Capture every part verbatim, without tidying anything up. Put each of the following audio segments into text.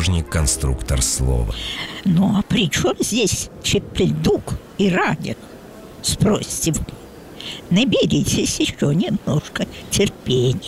художник-конструктор слова. Ну, а при чем здесь Чепельдук и Радик? Спросите вы. Наберитесь еще немножко терпения.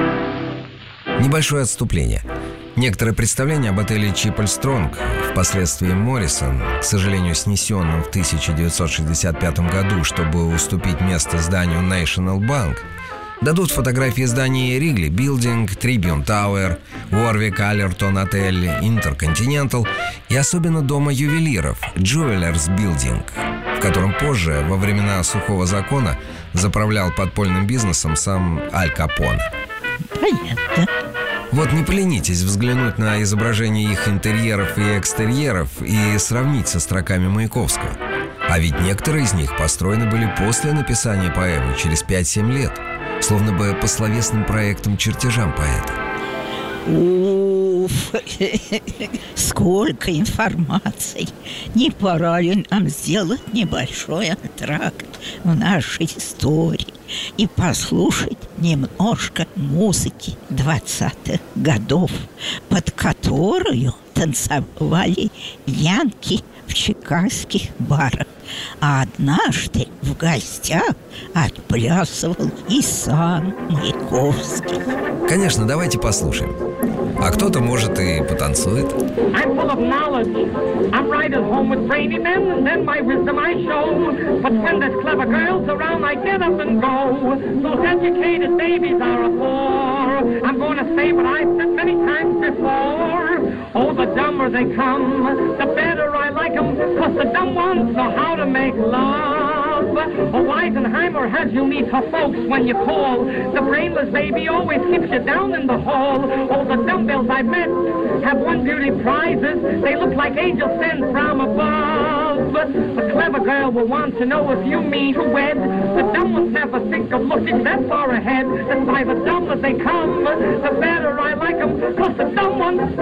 Небольшое отступление. Некоторые представления об отеле Чиппельстронг, впоследствии Моррисон, к сожалению, снесенном в тысяча девятьсот шестьдесят пятом году, чтобы уступить место зданию National Bank, дадут фотографии зданий Ригли Билдинг, Трибюн Тауэр, Уорвик Аллертон Отель, Интерконтинентал и особенно дома ювелиров Джуэлерс Билдинг, в котором позже, во времена сухого закона, заправлял подпольным бизнесом сам Аль Капоне. Понятно. Вот не поленитесь взглянуть на изображение их интерьеров и экстерьеров и сравнить со строками Маяковского. А ведь некоторые из них построены были после написания поэмы, через пять-семь лет, словно бы по словесным проектам, чертежам поэта. Уф, сколько информации. Не пора ли нам сделать небольшой антракт в нашей истории и послушать немножко музыки двадцатых годов, под которую танцевали янки в чикагских барах, а однажды в гостях отплясывал и сам Маяковский. Конечно, давайте послушаем. А кто-то, может, и потанцует. I'm full of knowledge. I'm right at home with brainy men, and then my wisdom I show. But when there's clever girls around, I get up and go. Those educated babies are a bore. I'm going to say what I've said many times before. Oh, the dumber they come, the better I like them, 'cause the dumb ones know how to make love. Oh, Weisenheimer has you meet her folks when you call. The brainless baby always keeps you down in the hall. Oh, the dumbbells I met have won beauty prizes. They look like angels sent from above. The clever girl will want to know if you mean to wed. The dumb ones never think of looking that far ahead. That's why the dumber they come, the better I like them, 'cause the